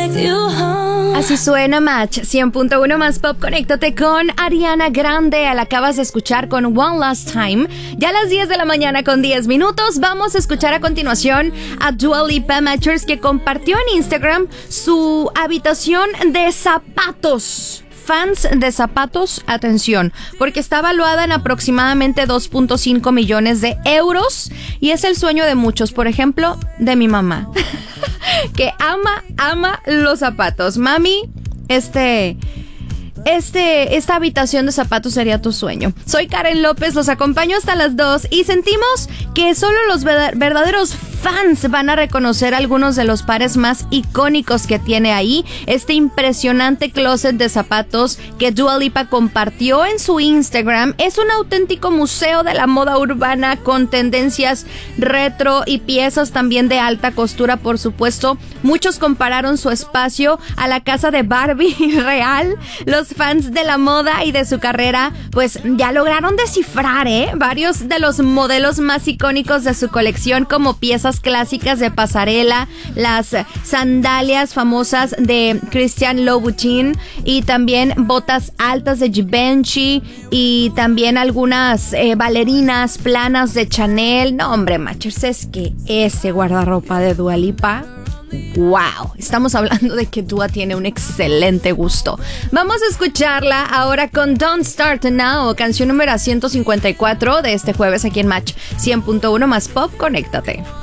Así suena Match 100.1 más pop. Conéctate con Ariana Grande. La acabas de escuchar con One Last Time. Ya a las 10 de la mañana con 10 minutos. Vamos a escuchar a continuación a Dua Lipa Matchers, que compartió en Instagram su habitación de zapatos. Fans de zapatos, atención, porque está valuada en aproximadamente 2.5 millones de euros y es el sueño de muchos, por ejemplo, de mi mamá, que ama los zapatos. Mami, esta habitación de zapatos sería tu sueño. Soy Karen López, los acompaño hasta las 2 y sentimos que solo los verdaderos fans van a reconocer algunos de los pares más icónicos que tiene ahí. Este impresionante closet de zapatos que Dua Lipa compartió en su Instagram es un auténtico museo de la moda urbana con tendencias retro y piezas también de alta costura, por supuesto. Muchos compararon su espacio a la casa de Barbie real. Los fans de la moda y de su carrera pues ya lograron descifrar varios de los modelos más icónicos de su colección, como piezas clásicas de pasarela, las sandalias famosas de Christian Louboutin y también botas altas de Givenchy y también algunas bailarinas planas de Chanel. No, hombre, machos, es que ese guardarropa de Dua Lipa, wow, estamos hablando de que Dua tiene un excelente gusto. Vamos a escucharla ahora con Don't Start Now, canción número 154 de este jueves aquí en Match 100.1 más pop. Conéctate.